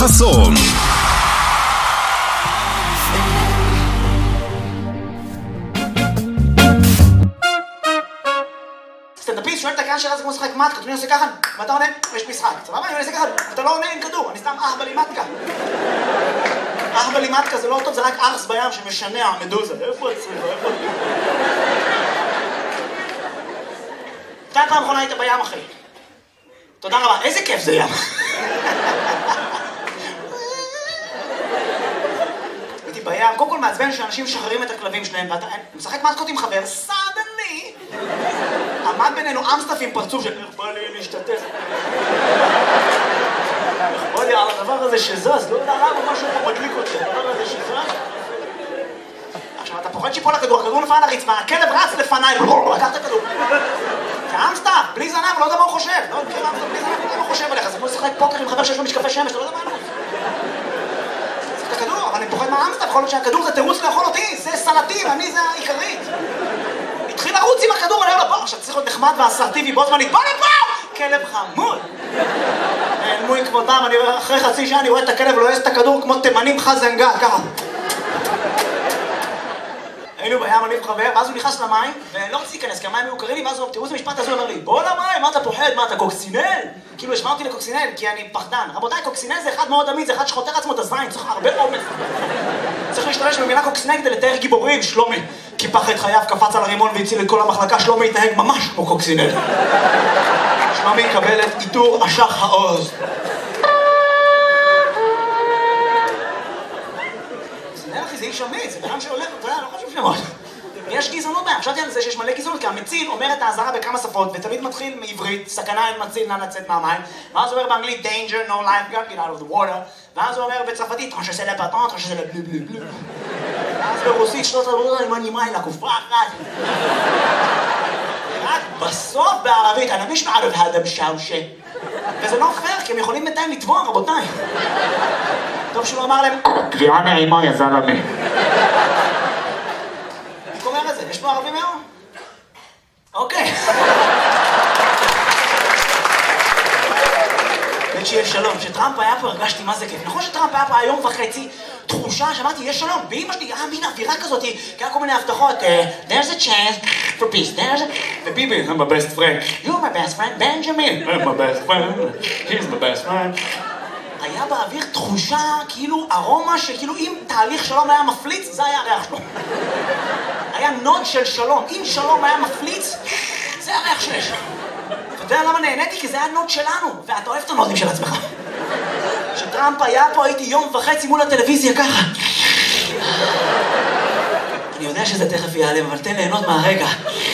חסון. סטנדאפיסט שואל את הקהל שאלה זה כמו משחק מתקה, אני עושה ככה, ואתה עונה, יש משחק. סבבה? אני עושה ככה, אתה לא עונה עם כדור, אני סתם אח בלימטקה. אח בלימטקה זה לא טוב, זה רק ארס בים שמשנע המדוזה. איפה הצריבה? איפה? מתי פעם האחרונה היית בים, אחי? תודה רבה, איזה כיף זה ים. הייתי בים, קודם כל מעצבן שאנשים משחררים את הכלבים שלהם, ואתה משחק מתקות עם חבר, סדני! עמד בינינו אמסטף עם פרצוף של איך בא לי להשתתף. איך בא לי על הדבר הזה שזז, לא יודע למה משהו פה מדליק אותי, הדבר הזה שזז. עכשיו, אתה פוחד שיפול הכדור, הכדור נפל על הרצפה, הכלב רץ לפניי, לקח את הכדור. זה אמסטף, בלי זנב, לא יודע מה הוא חושב. לא יודע מה אמסטף, בלי זנב, לא יודע מה הוא חושב עליך. זה כמו לשחק פוקר עם חבר שיש לו משקפי שמש, אתה לא יודע מה הוא. צריך את הכדור, אבל אני פוחד מהאמסטף, יכול להיות שהכדור זה תירוץ לאכול אותי, זה סלטים, אני זה העיקרית. התחיל לרוץ עם הכדור, אני אומר לו, בוא, עכשיו צריך להיות נחמד ואסרטיבי, בוא זמנית, בוא לפה! כלב חמוד! נעלמו עם כבודם, אני אחרי חצי שעה אני רואה את הכלב לועס את הכדור כמו תימנים חזנגה, ככה. היינו בים, אני וחבר, ואז הוא נכנס למים, ולא רציתי להיכנס, כי המים היו קרים לי, ואז תראו איזה משפט הזה, הוא אומר לי, בוא למים, מה אתה פוחד, מה אתה קוקסינל? כאילו השמע אותי לקוקסינל, כי אני פחדן. רבותיי, קוקסינל זה אחד מאוד אמיד, זה אחד שחותר עצמו את הזין, צריך הרבה אומץ. צריך להשתמש במילה קוקסינל כדי לתאר גיבורים, שלומי. קיפח את חייו, קפץ על הרימון והציל את כל המחלקה, שלומי התנהג ממש כמו קוקסינל. שלומי יקבל את עיטור אשח העוז. זה איש אמיץ, זה בן שהולך, אתה יודע, לא חושב שמות. יש גזענות בהם, חשבתי על זה שיש מלא גזענות, כי המציל אומר את האזהרה בכמה שפות, ותמיד מתחיל מעברית, סכנה אין מציל, נא לצאת מהמים, ואז הוא אומר באנגלית, danger, no lifeguard, get out of the water, ואז הוא אומר בצרפתית, תרשסה לפטון, תרשסה לבלו בלו בלו. ואז ברוסית, שלוש רבות, אני מנימה אל הקופה אחת. רק בסוף בערבית, אני מיש מערב האדם שאושה. וזה לא פייר, כי הם יכולים בינתיים לטבוע, רבותיי. טוב שהוא אמר להם, קריאה נעימה יזל עמי. אני אומר את זה, יש פה ערבים היום? אוקיי. באמת שיהיה שלום, כשטראמפ היה פה הרגשתי מה זה כיף. נכון שטראמפ היה פה היום וחצי, תחושה שמעתי, יש שלום. ואמא שלי, מין אווירה כזאת, כי היה כל מיני הבטחות, there's a chance for peace, there's a... וביבי, I'm my best friend. You're my best friend, Benjamin. I'm my best friend, he's my best friend. היה באוויר תחושה, כאילו ארומה שכאילו אם תהליך שלום היה מפליץ, זה היה הריח שלו. היה נוד של שלום. אם שלום היה מפליץ, זה הריח שיש. אתה יודע למה נהניתי? כי זה היה נוד שלנו, ואתה אוהב את הנודים של עצמך. כשטראמפ היה פה, הייתי יום וחצי מול הטלוויזיה ככה. אני יודע שזה תכף ייעלם, אבל תן ליהנות מהרגע.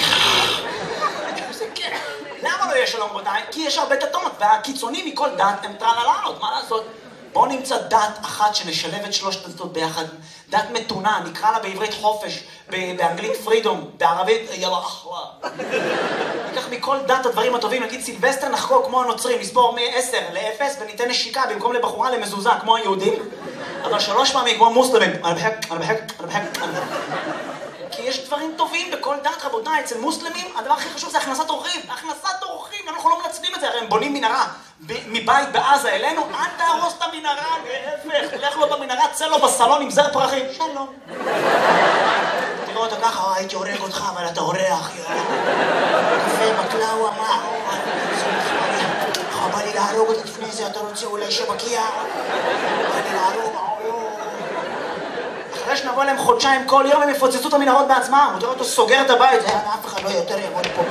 למה לא יש שלום רבותיי? כי יש הרבה דתות, והקיצונים מכל דת הם טרללות, מה לעשות? בואו נמצא דת אחת שנשלב את שלושת הדתות ביחד. דת מתונה, נקרא לה בעברית חופש, באנגלית פרידום, בערבית יאללה אחלה. ניקח מכל דת הדברים הטובים, נגיד סילבסטר נחקוק כמו הנוצרים, נספור מ-10 ל-0 וניתן נשיקה במקום לבחורה למזוזה כמו היהודים, אבל 3 פעמים כמו מוסלמים. כי יש דברים טובים בכל דת, רבותיי. אצל מוסלמים הדבר הכי חשוב זה הכנסת אורחים. הכנסת אורחים, אנחנו לא מנצלים את זה, הרי הם בונים מנהרה מבית בעזה אלינו, אל תהרוס את המנהרה, להפך, לך לו במנהרה, צא לו בסלון עם זר פרחים, שלום. תראו אותו ככה, הייתי הורג אותך, אבל אתה אורח, קפה, בקלאווה, מה? בא לי להרוג אותי לפני זה, אתה רוצה אולי שבקיע? בא לי להרוג, אחרי שנבוא להם חודשיים כל יום, הם יפוצצו את המנהרות בעצמם. הוא תראה אותו סוגר את הבית, אף אחד לא יותר יבוא לפה.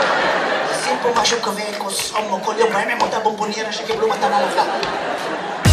שים פה משהו כזה, כוס הומו כל יום, בהם הם אותה בומבוניירה שקיבלו מתנה לך.